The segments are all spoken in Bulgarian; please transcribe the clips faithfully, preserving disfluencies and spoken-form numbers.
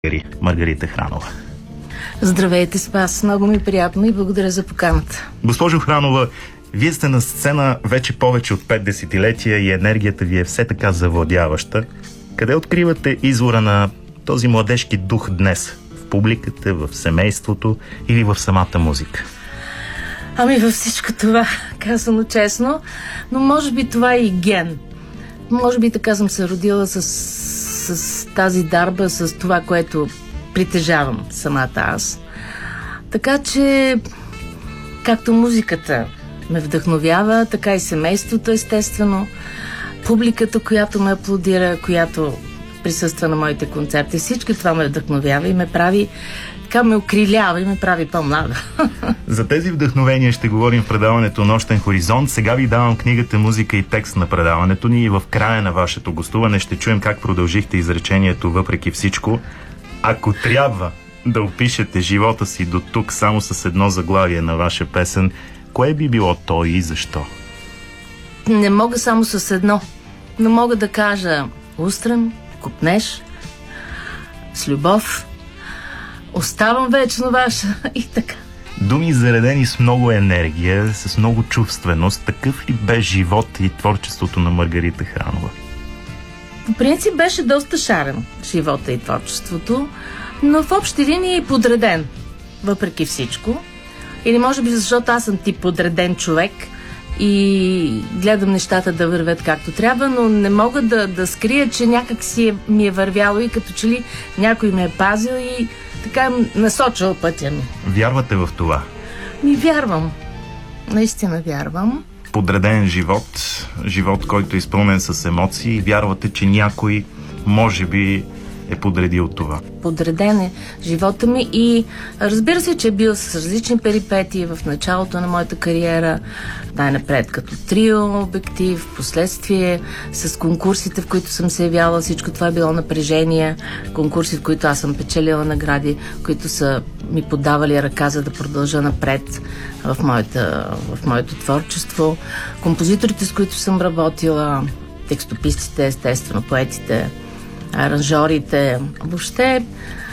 Маргарита Хранова. Здравейте, Спас. Много ми е приятно и благодаря за поканата. Госпожо Хранова, вие сте на сцена вече повече от пет десетилетия и енергията ви е все така завладяваща. Къде откривате извора на този младежки дух днес? В публиката, в семейството или в самата музика? Ами във всичко това, казано честно, но може би това е и ген. Може би така съм се родила с, с тази дарба, с това, което притежавам самата аз. Така че, както музиката ме вдъхновява, така и семейството, естествено, публиката, която ме аплодира, която присъства на моите концерти, всичко това ме вдъхновява и ме прави, така ме окрилява и ме прави по-млада. За тези вдъхновения ще говорим в предаването Нощен хоризонт. Сега ви давам книгата, музика и текст на предаването ни и в края на вашето гостуване ще чуем как продължихте изречението въпреки всичко. Ако трябва да опишете живота си до тук само с едно заглавие на ваша песен, кое би било то и защо? Не мога само с едно, но мога да кажа устрем, купнеш, с любов, оставам вечно ваша и така. Думи заредени с много енергия, с много чувственост. Такъв ли бе живот и творчеството на Маргарита Хранова? По принцип беше доста шарен живота и творчеството, но в общи линии е подреден, въпреки всичко. Или може би защото аз съм тип подреден човек и гледам нещата да вървят както трябва, но не мога да, да скрия, че някак си е, ми е вървяло и като че ли някой ме е пазил и така насочил пътя ми. Вярвате в това? Ми вярвам. Наистина вярвам. Подреден живот, живот, който е изпълнен с емоции и вярвате, че някой може би е подредил това. Подреден е живота ми и разбира се, че е бил с различни перипетии в началото на моята кариера, най-напред като трио, обектив, последствие с конкурсите, в които съм се явяла, всичко това е било напрежение, конкурси, в които аз съм печелила награди, които са ми подавали ръка, за да продължа напред в, моята, в моето творчество, композиторите, с които съм работила, текстописците, естествено, поетите, аранжорите. Въобще,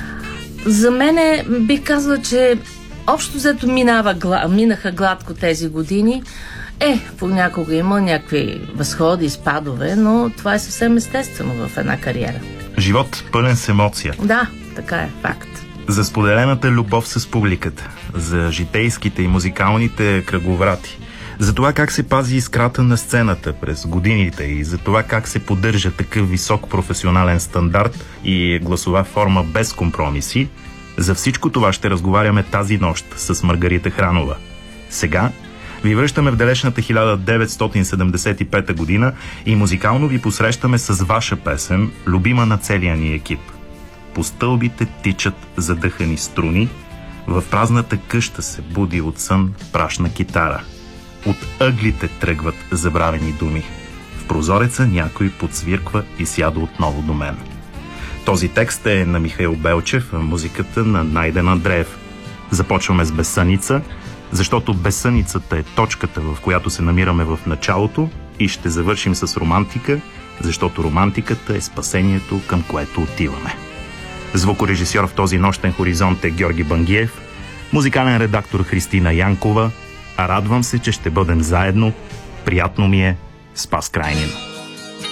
за мене бих казала, че общо взето минава, минаха гладко тези години. Е, понякога има някакви възходи и спадове, но това е съвсем естествено в една кариера. Живот пълен с емоция. Да, така е, факт. За споделената любов с публиката, за житейските и музикалните кръговрати, за това как се пази искрата на сцената през годините и за това как се поддържа такъв висок професионален стандарт и гласова форма без компромиси, за всичко това ще разговаряме тази нощ с Маргарита Хранова. Сега ви връщаме в далечната хиляда деветстотин седемдесет и пета година и музикално ви посрещаме с ваша песен, любима на целия ни екип. По стълбите тичат задъхани струни, в празната къща се буди от сън прашна китара. От ъглите тръгват забравени думи. В прозореца някой подсвирква и сяда отново до мен. Този текст е на Михаил Белчев, а музиката на Найден Андреев. Започваме с Безсъница, защото безсъницата е точката, в която се намираме в началото, и ще завършим с Романтика, защото романтиката е спасението, към което отиваме. Звукорежисьор в този нощен хоризонт е Георги Бангиев, музикален редактор Христина Янкова, а радвам се, че ще бъдем заедно. Приятно ми е. Спас Крайнин.